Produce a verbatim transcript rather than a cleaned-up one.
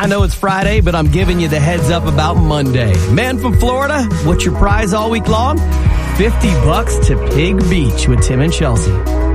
I know it's Friday, but I'm giving you the heads up about Monday. Man from Florida, what's your prize all week long? fifty bucks to Pig Beach with Tim and Chelsea.